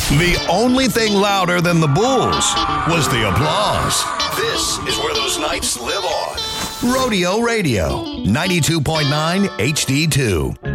The only thing louder than the Bulls was the applause. This is where those nights live on. Rodeo Radio, 92.9 HD2.